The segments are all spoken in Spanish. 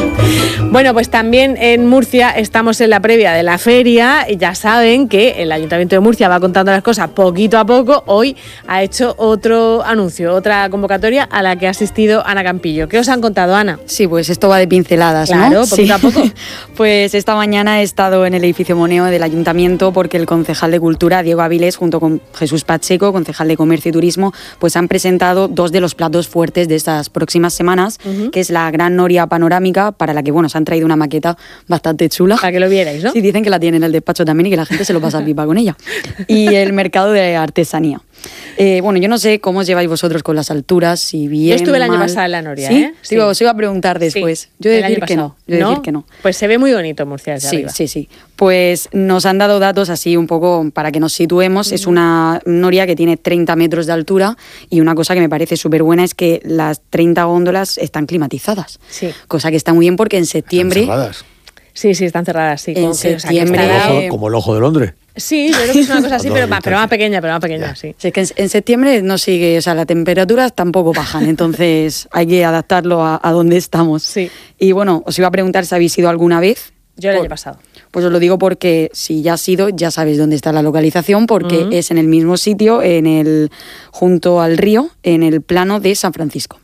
Bueno, pues también en Murcia estamos en la previa de la feria y ya saben que el Ayuntamiento de Murcia va contando las cosas poquito a poco. Hoy ha hecho otro anuncio, otra convocatoria a la que ha asistido Ana Campillo. ¿Qué os han contado, Ana? Sí, pues esto va de pinceladas, ¿no? Claro, poquito a poco. Pues esta mañana he estado en el edificio Moneo del Ayuntamiento porque el concejal de Cultura, Diego Avilés, junto con Jesús Pacheco, concejal de Comercio y Turismo, pues han presentado dos de los platos fuertes de estas próximas semanas, que es la gran noria panorámica, para la que, bueno, se han traído una maqueta bastante chula. Para que lo vierais, ¿no? Sí, dicen que la tienen en el despacho también y que la gente se lo pasa pipa con ella. Y el mercado de artesanía. Bueno, yo no sé cómo os lleváis vosotros con las alturas, si bien Yo estuve el año mal. pasado en la Noria, ¿Sí? ¿eh? Sí. Os iba a preguntar después. Sí, Yo he de el año decir que no. pasado. Decir que no. Pues se ve muy bonito Murcia desde arriba. Sí. Pues nos han dado datos así un poco para que nos situemos. Es una noria que tiene 30 metros de altura y una cosa que me parece súper buena es que las 30 góndolas están climatizadas. Sí. Cosa que está muy bien porque en septiembre... ¿Están cerradas? Sí, están cerradas, sí. En septiembre... Como el ojo de Londres. Sí, yo creo que es una cosa así, pero más pequeña, sí. Sí, es que en septiembre no sigue, o sea, las temperaturas tampoco bajan, entonces hay que adaptarlo a donde estamos. Sí. Y bueno, os iba a preguntar si habéis ido alguna vez. Yo el año pasado. Pues os lo digo porque si ya has ido, ya sabes dónde está la localización, porque es en el mismo sitio, junto al río, en el plano de San Francisco.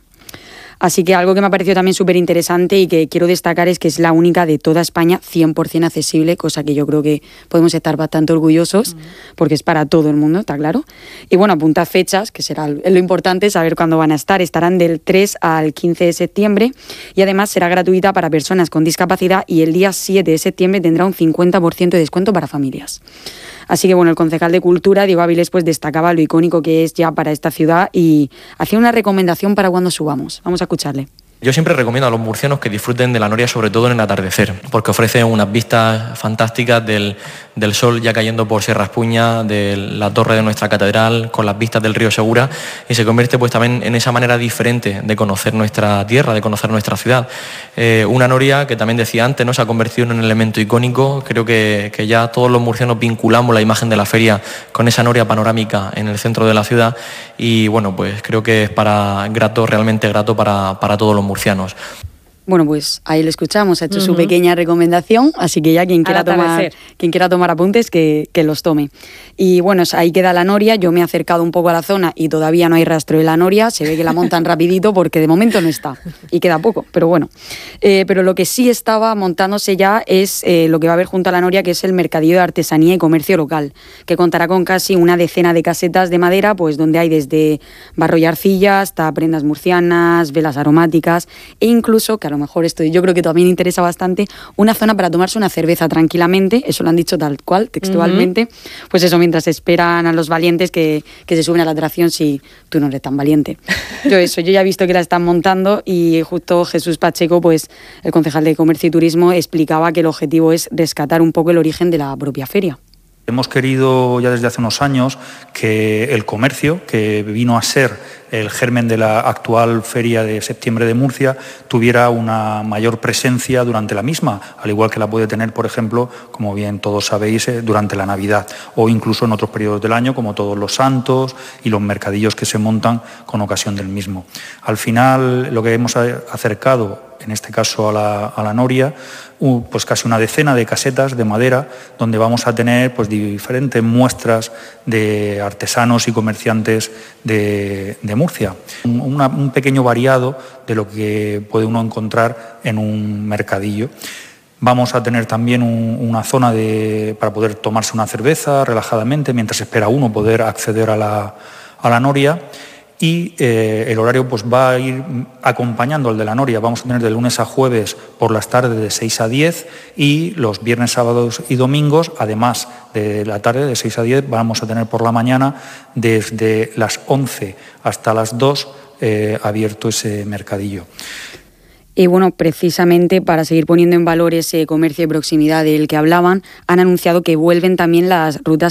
Así que algo que me ha parecido también súper interesante y que quiero destacar es que es la única de toda España 100% accesible, cosa que yo creo que podemos estar bastante orgullosos, porque es para todo el mundo, está claro. Y bueno, apuntad fechas, que será lo importante, saber cuándo van a estar. Estarán del 3 al 15 de septiembre y además será gratuita para personas con discapacidad y el día 7 de septiembre tendrá un 50% de descuento para familias. Así que bueno, el concejal de Cultura, Diego Avilés, pues destacaba lo icónico que es ya para esta ciudad y hacía una recomendación para cuando subamos. Vamos a escucharle. Yo siempre recomiendo a los murcianos que disfruten de la noria, sobre todo en el atardecer, porque ofrece unas vistas fantásticas del sol ya cayendo por Sierra Espuña, de la torre de nuestra catedral, con las vistas del río Segura, y se convierte pues también en esa manera diferente de conocer nuestra tierra, de conocer nuestra ciudad. Una noria que también decía antes, ¿no? Se ha convertido en un elemento icónico. Creo que ya todos los murcianos vinculamos la imagen de la feria con esa noria panorámica en el centro de la ciudad, y bueno, pues creo que es realmente grato para todos los murcianos. Bueno, pues ahí lo escuchamos, ha hecho su pequeña recomendación, así que ya quien quiera tomar apuntes, que los tome. Y bueno, ahí queda la noria, yo me he acercado un poco a la zona y todavía no hay rastro de la noria, se ve que la montan rapidito porque de momento no está, y queda poco, pero bueno. Pero lo que sí estaba montándose ya es lo que va a haber junto a la noria, que es el mercadillo de artesanía y comercio local, que contará con casi una decena de casetas de madera, pues donde hay desde barro y arcilla hasta prendas murcianas, velas aromáticas e incluso, que a lo mejor esto yo creo que también interesa bastante, una zona para tomarse una cerveza tranquilamente, eso lo han dicho tal cual, textualmente, pues eso, mientras esperan a los valientes que se suben a la atracción si tú no eres tan valiente. Yo ya he visto que la están montando y justo Jesús Pacheco, pues el concejal de Comercio y Turismo, explicaba que el objetivo es rescatar un poco el origen de la propia feria. Hemos querido ya desde hace unos años que el comercio, que vino a ser el germen de la actual Feria de Septiembre de Murcia, tuviera una mayor presencia durante la misma, al igual que la puede tener, por ejemplo, como bien todos sabéis, durante la Navidad o incluso en otros periodos del año, como todos los santos y los mercadillos que se montan con ocasión del mismo. Al final, lo que hemos acercado, en este caso a la noria, pues casi una decena de casetas de madera donde vamos a tener pues diferentes muestras de artesanos y comerciantes de Murcia. Un pequeño variado de lo que puede uno encontrar en un mercadillo. Vamos a tener también una zona para poder tomarse una cerveza relajadamente mientras espera uno poder acceder a la noria. Y el horario pues va a ir acompañando al de la noria. Vamos a tener de lunes a jueves por las tardes de 6 a 10 y los viernes, sábados y domingos, además de la tarde de 6 a 10, vamos a tener por la mañana desde las 11 hasta las 2 abierto ese mercadillo. Y bueno, precisamente para seguir poniendo en valor ese comercio de proximidad del que hablaban, han anunciado que vuelven también las rutas